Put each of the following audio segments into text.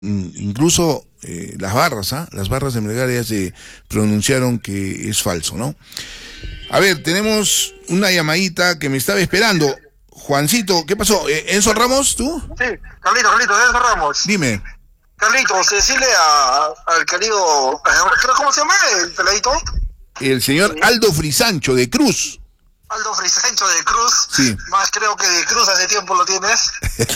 incluso las barras de Melgar ya se pronunciaron que es falso, ¿no? A ver, tenemos una llamadita que me estaba esperando. Juancito, ¿qué pasó? ¿Enzo Ramos, tú? Sí, Carlitos, Enzo Ramos. Dime. Carlitos, decirle al querido, ¿cómo se llama el peladito? El señor Aldo Frisancho de Cruz. Aldo Frisancho de Cruz. Sí. Más creo que de Cruz hace tiempo lo tienes.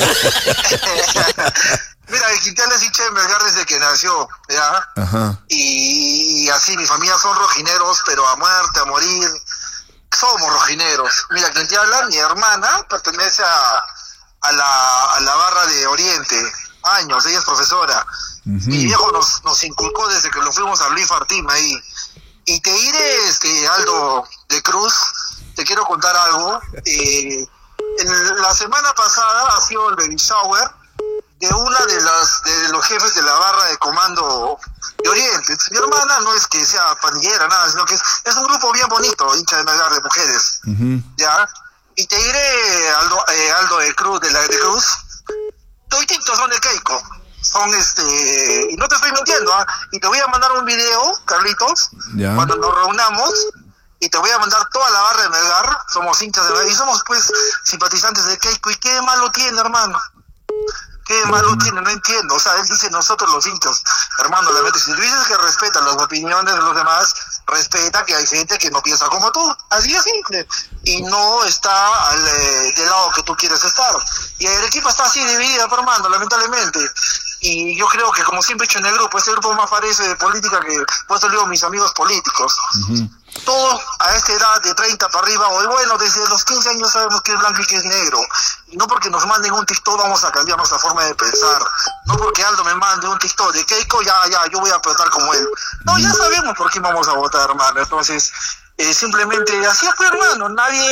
Mira, el Quintal es hincha de Melgar desde que nació, ¿ya? Ajá. Y así, mi familia son rojineros, pero a muerte, a morir. Somos rojineros. Mira, quien te habla, mi hermana pertenece a la barra de Oriente. Años, ella es profesora. Mi viejo nos inculcó desde que lo fuimos a Luis Fartim ahí. Y te diré, Aldo de Cruz, te quiero contar algo. La semana pasada ha sido el baby shower de una de los jefes de la barra de comando de Oriente. Mi hermana no es que sea pandillera, nada, sino que es un grupo bien bonito, hincha de Melgar, de mujeres. ¿Ya? Y te diré, Aldo de Cruz, de Cruz, todos son de Keiko. Son y no te estoy mintiendo, y te voy a mandar un video, Carlitos, cuando nos reunamos, y te voy a mandar toda la barra de Melgar. Somos hinchas de Melgar y somos pues simpatizantes de Keiko. ¿Y qué malo tiene, hermano? ¿Qué malo tiene? No entiendo. O sea, él dice nosotros los hinchas. Hermano, realmente, si tú dices que respeta las opiniones de los demás, respeta que hay gente que no piensa como tú. Así es simple. Y no está del lado que tú quieres estar. Y el equipo está así dividido, hermano, lamentablemente. Y yo creo que, como siempre he hecho en el grupo, este grupo más parece de política que, pues te digo, mis amigos políticos. Todos a esta edad de 30 para arriba, o bueno, desde los 15 años sabemos que es blanco y que es negro. Y no porque nos manden un TikTok vamos a cambiar nuestra forma de pensar. No porque Aldo me mande un TikTok de Keiko, ya, yo voy a votar como él. No, ya sabemos por qué vamos a votar, hermano. Entonces, simplemente, así fue, hermano.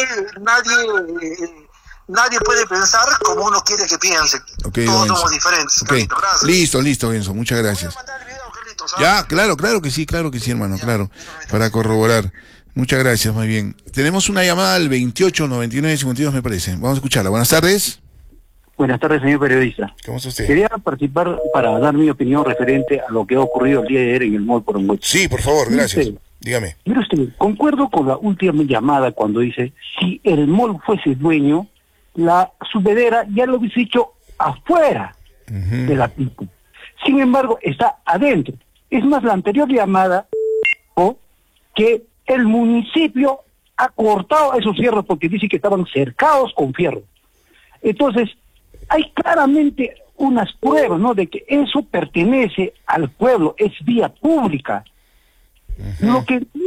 Nadie puede pensar como uno quiere que piense. Okay, todos somos diferentes. Okay. Listo, Enzo, muchas gracias. Ya, claro que sí, hermano, claro, para corroborar. Muchas gracias, muy bien. Tenemos una llamada al 28 99 52, me parece. Vamos a escucharla. Buenas tardes. Buenas tardes, señor periodista. ¿Cómo está usted? Quería participar para dar mi opinión referente a lo que ha ocurrido el día de ayer en el Mall Porongüecho. Sí, por favor, gracias. Dígame. Mire usted, concuerdo con la última llamada cuando dice, si el Mall fuese dueño, la subvedera ya lo hubiese hecho afuera de la pista. Sin embargo, está adentro. Es más, la anterior llamada que el municipio ha cortado esos fierros porque dice que estaban cercados con fierro. Entonces, hay claramente unas pruebas, ¿no?, de que eso pertenece al pueblo, es vía pública. Lo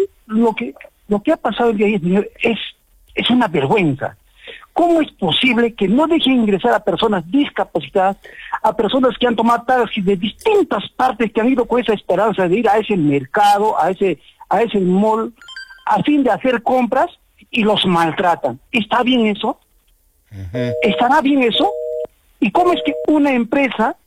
que ha pasado el día de ayer, señor, es una vergüenza. ¿Cómo es posible que no dejen ingresar a personas discapacitadas, a personas que han tomado taxis de distintas partes, que han ido con esa esperanza de ir a ese mercado, a ese mall, a fin de hacer compras, y los maltratan? ¿Está bien eso? ¿Estará bien eso? ¿Y cómo es que una empresa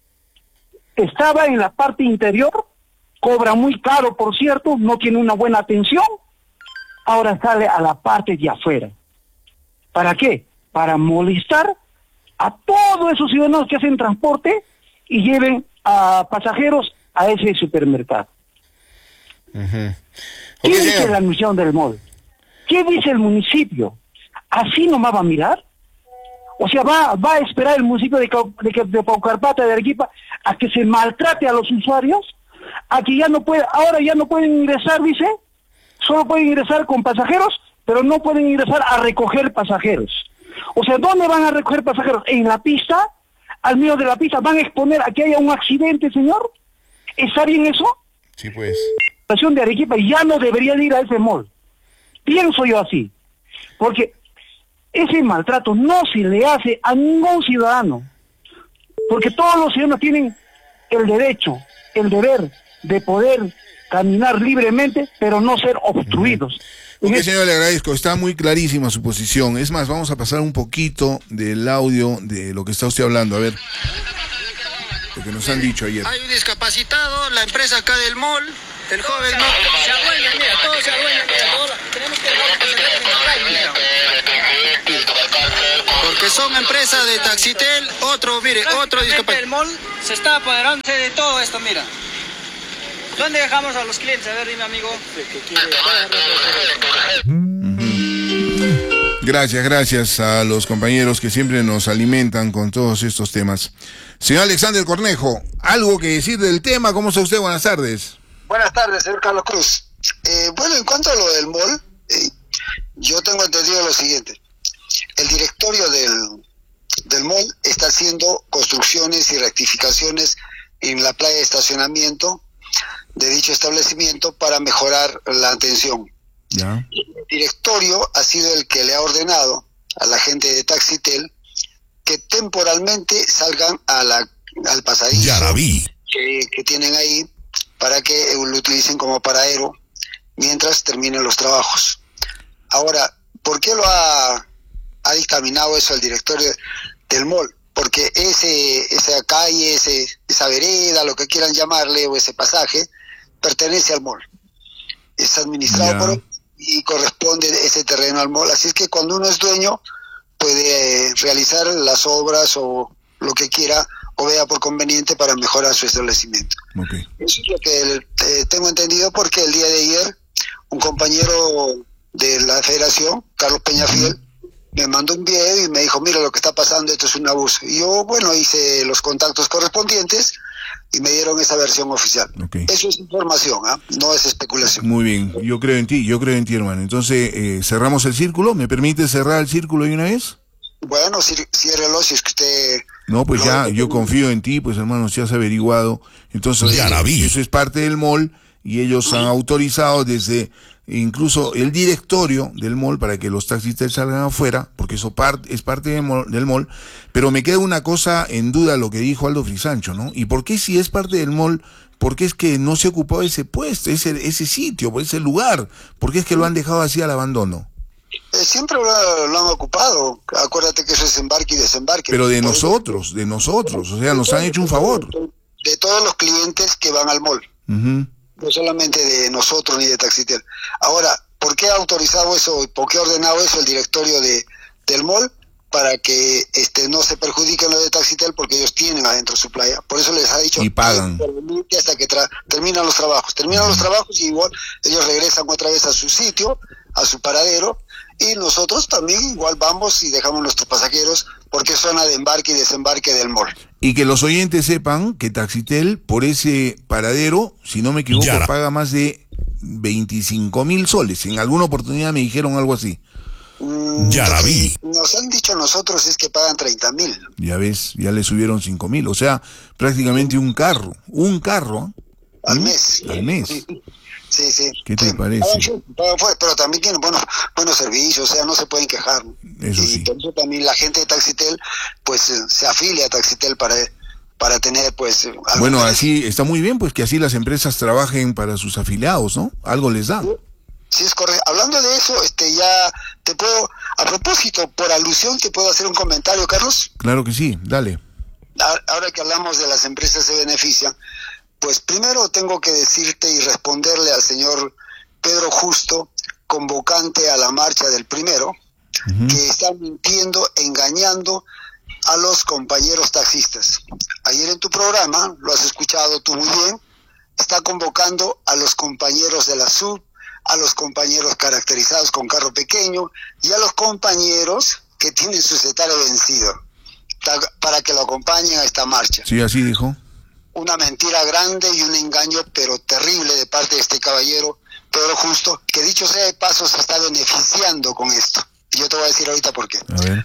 estaba en la parte interior, cobra muy caro, por cierto, no tiene una buena atención, ahora sale a la parte de afuera? ¿Para qué? Para molestar a todos esos ciudadanos que hacen transporte y lleven a pasajeros a ese supermercado. ¿Qué dice la admisión del mall? ¿Qué dice el municipio? ¿Así nomás va a mirar? O sea, va a esperar el municipio de Paucarpata, de Arequipa, a que se maltrate a los usuarios, a que ahora ya no pueden ingresar, dice, solo pueden ingresar con pasajeros, pero no pueden ingresar a recoger pasajeros. O sea, ¿dónde van a recoger pasajeros? ¿En la pista? ¿Al medio de la pista? ¿Van a exponer a que haya un accidente, señor? ¿Está bien eso? Sí, pues. La población de Arequipa ya no debería ir a ese mall. Pienso yo así. Porque ese maltrato no se le hace a ningún ciudadano. Porque todos los ciudadanos tienen el derecho, el deber de poder caminar libremente, pero no ser obstruidos. Ok, señor, le agradezco, está muy clarísima su posición. Es más, vamos a pasar un poquito del audio de lo que está usted hablando, a ver lo que nos han dicho ayer. Hay un discapacitado, la empresa acá del mall, el joven no se adueña, mira, todo se adueña, mira, tenemos que que son empresas de Taxitel, otro discapacidad. El mall se está apoderándose de todo esto, mira. ¿Dónde dejamos a los clientes? A ver, dime, amigo. Gracias a los compañeros que siempre nos alimentan con todos estos temas. Señor Alexander Cornejo, ¿algo que decir del tema? ¿Cómo está usted? Buenas tardes. Buenas tardes, señor Carlos Cruz. Bueno, en cuanto a lo del mall, yo tengo entendido lo siguiente. El directorio del mall está haciendo construcciones y rectificaciones en la playa de estacionamiento de dicho establecimiento para mejorar la atención. Ya. El directorio ha sido el que le ha ordenado a la gente de Taxitel que temporalmente salgan al pasadizo ya la vi. que tienen ahí para que lo utilicen como paradero mientras terminen los trabajos. Ahora, ¿por qué lo ha dictaminado eso el directorio del mall? Porque esa calle, esa vereda, lo que quieran llamarle, o ese pasaje, pertenece al mall. Es administrado por él y corresponde ese terreno al mall. Así es que cuando uno es dueño, puede realizar las obras o lo que quiera o vea por conveniente para mejorar su establecimiento. Okay. Eso es lo que tengo entendido, porque el día de ayer un compañero de la federación, Carlos Peñafiel, me mandó un video y me dijo, mira lo que está pasando, esto es un abuso. Y yo, bueno, hice los contactos correspondientes y me dieron esa versión oficial. Okay. Eso es información, no es especulación. Muy bien, yo creo en ti, hermano. Entonces, cerramos el círculo. ¿Me permite cerrar el círculo de una vez? Bueno, ciérrelo si es que usted... No, pues ya, yo confío en ti, pues hermano, si has averiguado. Entonces, ya la vi. Eso es parte del mall y ellos han autorizado desde incluso el directorio del mall para que los taxistas salgan afuera, porque eso es parte del mall. Pero me queda una cosa en duda, lo que dijo Aldo Frisancho, ¿no? ¿Y por qué, si es parte del mall, por qué es que no se ocupó ese puesto, ese sitio, ese lugar? ¿Por qué es que lo han dejado así al abandono? Siempre lo han ocupado. Acuérdate que eso es embarque y desembarque. Pero de nosotros, o sea, nos han hecho un favor. De todos los clientes que van al mall. Uh-huh. No solamente de nosotros ni de Taxitel. Ahora, ¿por qué ha autorizado eso? ¿Por qué ha ordenado eso el directorio del mall? Para que no se perjudiquen los de Taxitel, porque ellos tienen adentro su playa. Por eso les ha dicho y pagan hasta que terminan los trabajos. Terminan los trabajos y igual ellos regresan otra vez a su sitio, a su paradero, y nosotros también igual vamos y dejamos nuestros pasajeros, porque es zona de embarque y desembarque del mall. Y que los oyentes sepan que Taxitel, por ese paradero, si no me equivoco, paga más de 25,000 soles. En alguna oportunidad me dijeron algo así. Ya la vi. Nos han dicho nosotros es que pagan 30,000. Ya ves, ya le subieron 5,000. O sea, prácticamente un carro. Al mes. Al mes. Sí. ¿Qué te parece? Pero también tienen buenos servicios, o sea, no se pueden quejar. Eso sí. Y por eso también la gente de Taxitel, pues, se afilia a Taxitel para tener, pues... Bueno, así está muy bien, pues, que así las empresas trabajen para sus afiliados, ¿no? Algo les da. Sí, es correcto. Hablando de eso, ya te puedo, a propósito, por alusión, te puedo hacer un comentario, Carlos. Claro que sí, dale. Ahora que hablamos de las empresas se benefician, pues primero tengo que decirte y responderle al señor Pedro Justo, convocante a la marcha del 1, que está mintiendo, engañando a los compañeros taxistas. Ayer en tu programa, lo has escuchado tú muy bien, está convocando a los compañeros de la SUB, a los compañeros caracterizados con carro pequeño y a los compañeros que tienen su cetario vencido para que lo acompañen a esta marcha. Sí, así dijo. Una mentira grande y un engaño pero terrible de parte de este caballero Pedro Justo, que dicho sea de paso se está beneficiando con esto. Y yo te voy a decir ahorita por qué. A ver.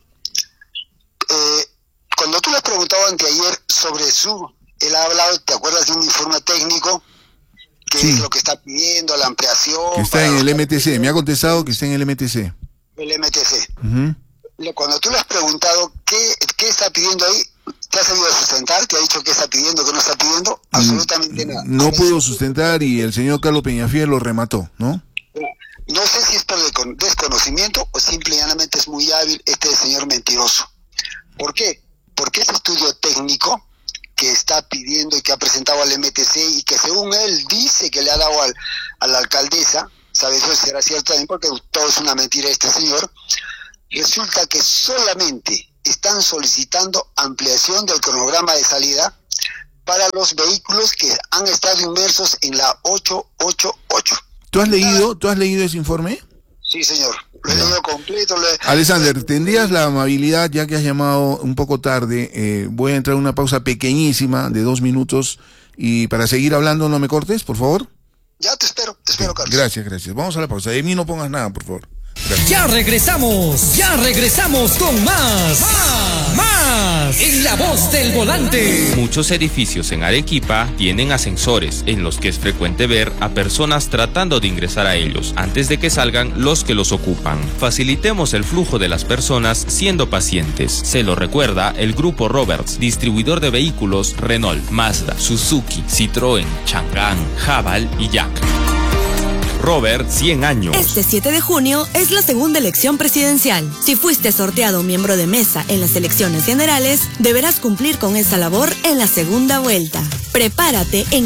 Cuando tú le has preguntado anteayer sobre él ha hablado, ¿te acuerdas de un informe técnico? Que es lo que está pidiendo, la ampliación. Que está en el MTC, me ha contestado que está en el MTC. El MTC. Cuando tú le has preguntado qué está pidiendo ahí, ¿te has sabido sustentar? ¿Te ha dicho qué está pidiendo, qué no está pidiendo? Absolutamente nada. No pudo sustentar y el señor Carlos Peñafiel lo remató, ¿no? No sé si es por desconocimiento o simple y llanamente es muy hábil este señor mentiroso. ¿Por qué? Porque ese estudio técnico que está pidiendo y que ha presentado al MTC y que según él dice que le ha dado a la alcaldesa, ¿sabes? Eso será cierto también porque todo es una mentira este señor. resulta que solamente están solicitando ampliación del cronograma de salida para los vehículos que han estado inmersos en la 888. ¿Tú has leído ese informe? Sí, señor. Lo he leído completo. Alexander, ¿tendrías la amabilidad, ya que has llamado un poco tarde, voy a entrar en una pausa pequeñísima de 2 minutos y para seguir hablando no me cortes, por favor? Ya te espero, Carlos. Gracias. Vamos a la pausa. De mí no pongas nada, por favor. Gracias. Ya regresamos con más en La Voz del Volante. Muchos edificios en Arequipa tienen ascensores en los que es frecuente ver a personas tratando de ingresar a ellos antes de que salgan los que los ocupan. Facilitemos el flujo de las personas siendo pacientes. Se lo recuerda el Grupo Roberts, distribuidor de vehículos Renault, Mazda, Suzuki, Citroën, Chang'an, Haval y Jack. Robert, 100 años. Este 7 de junio es la segunda elección presidencial. Si fuiste sorteado miembro de mesa en las elecciones generales, deberás cumplir con esa labor en la segunda vuelta. Prepárate en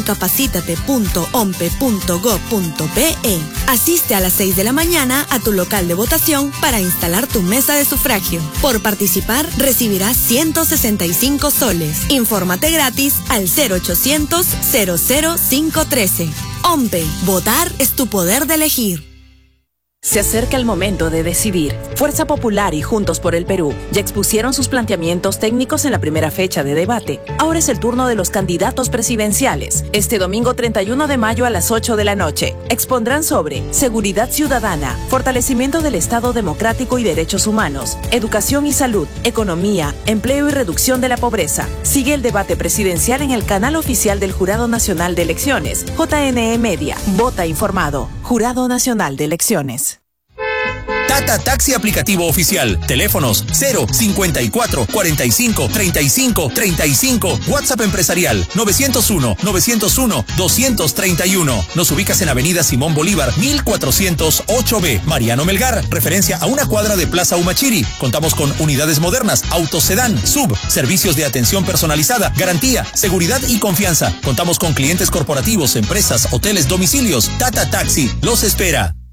capacitate.ompe.go.pe. Asiste a las 6 de la mañana a tu local de votación para instalar tu mesa de sufragio. Por participar, recibirás 165 soles. Infórmate gratis al 0800 00513. OMPE, votar es tu poder de elegir. Se acerca el momento de decidir. Fuerza Popular y Juntos por el Perú ya expusieron sus planteamientos técnicos en la primera fecha de debate. Ahora es el turno de los candidatos presidenciales. Este domingo 31 de mayo a las 8 de la noche expondrán sobre seguridad ciudadana, fortalecimiento del Estado democrático y derechos humanos, educación y salud, economía, empleo y reducción de la pobreza. Sigue el debate presidencial en el canal oficial del Jurado Nacional de Elecciones, JNE Media. Vota informado. Jurado Nacional de Elecciones. Tata Taxi aplicativo oficial. Teléfonos 054 45 35 35. WhatsApp empresarial 901 231. Nos ubicas en Avenida Simón Bolívar 1408B. Mariano Melgar, referencia a una cuadra de Plaza Humachiri. Contamos con unidades modernas, autosedán, sub, servicios de atención personalizada, garantía, seguridad y confianza. Contamos con clientes corporativos, empresas, hoteles, domicilios. Tata Taxi los espera.